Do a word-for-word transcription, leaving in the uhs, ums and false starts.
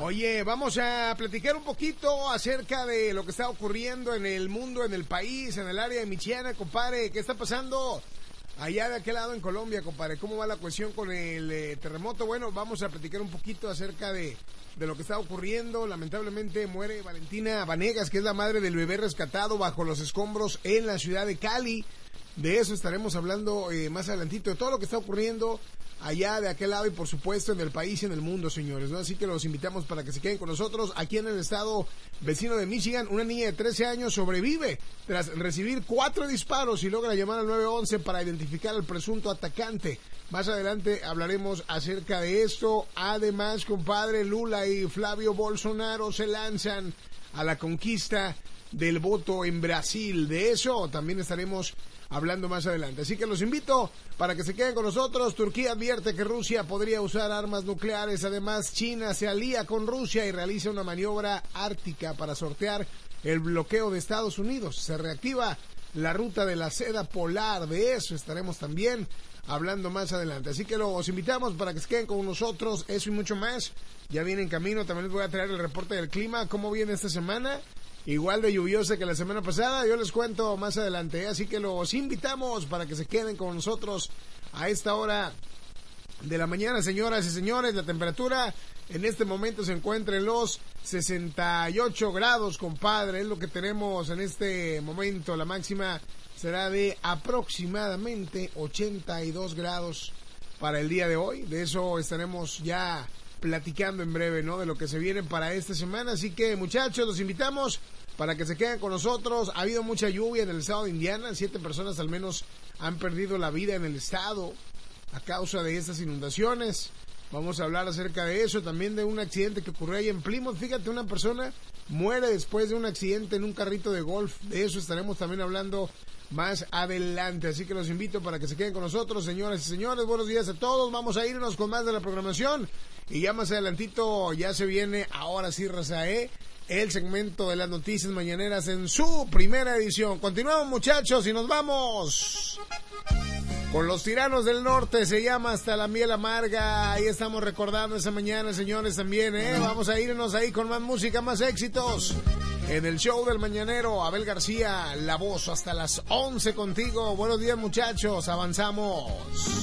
Oye, vamos a platicar un poquito acerca de lo que está ocurriendo en el mundo, en el país, en el área de Michiana, compadre. ¿Qué está pasando allá de aquel lado en Colombia, compadre? ¿Cómo va la cuestión con el eh, terremoto? Bueno, vamos a platicar un poquito acerca de, de lo que está ocurriendo. Lamentablemente muere Valentina Vanegas, que es la madre del bebé rescatado bajo los escombros en la ciudad de Cali. De eso estaremos hablando eh, más adelantito, de todo lo que está ocurriendo allá de aquel lado y por supuesto en el país y en el mundo, señores, ¿no? Así que los invitamos para que se queden con nosotros. Aquí en el estado vecino de Michigan, una niña de trece años sobrevive tras recibir cuatro disparos y logra llamar al nueve once para identificar al presunto atacante. Más adelante hablaremos acerca de esto. Además, compadre, Lula y Flavio Bolsonaro se lanzan a la conquista del voto en Brasil. De eso también estaremos hablando más adelante. Así que los invito para que se queden con nosotros. Turquía advierte que Rusia podría usar armas nucleares. Además, China se alía con Rusia y realiza una maniobra ártica para sortear el bloqueo de Estados Unidos. Se reactiva la ruta de la seda polar. De eso estaremos también hablando más adelante. Así que los invitamos para que se queden con nosotros. Eso y mucho más ya viene en camino. También les voy a traer el reporte del clima, cómo viene esta semana. Igual de lluviosa que la semana pasada, yo les cuento más adelante, ¿eh? Así que los invitamos para que se queden con nosotros a esta hora de la mañana, señoras y señores. La temperatura en este momento se encuentra en los sesenta y ocho grados, compadre, es lo que tenemos en este momento. La máxima será de aproximadamente ochenta y dos grados para el día de hoy. De eso estaremos ya platicando en breve, ¿no? De lo que se viene para esta semana. Así que, muchachos, los invitamos para que se queden con nosotros. Ha habido mucha lluvia en el estado de Indiana. Siete personas al menos han perdido la vida en el estado a causa de estas inundaciones. Vamos a hablar acerca de eso, también de un accidente que ocurrió ahí en Plymouth. Fíjate, una persona muere después de un accidente en un carrito de golf. De eso estaremos también hablando más adelante. Así que los invito para que se queden con nosotros, señoras y señores. Buenos días a todos. Vamos a irnos con más de la programación. Y ya más adelantito ya se viene, ahora sí, raza, ¿eh? el segmento de las noticias mañaneras en su primera edición. Continuamos, muchachos, y nos vamos con los Tiranos del Norte. Se llama Hasta la Miel Amarga. Ahí estamos recordando esa mañana, señores, también, ¿eh? Vamos a irnos ahí con más música, más éxitos en el show del mañanero. Abel García, la voz, hasta las once contigo. Buenos días, muchachos, avanzamos.